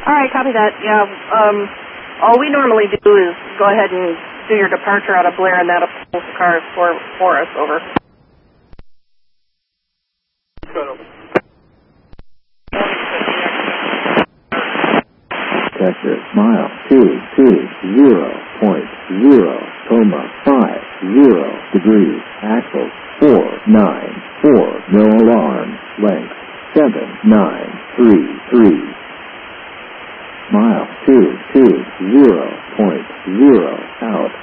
All right, copy that. Yeah, all we normally do is go ahead and do your departure out of Blair, and that'll pull the cars for us. Over. Sector mile 220.050 degrees. Axle 494. No alarm. Length 7933. Mile 220.0 out.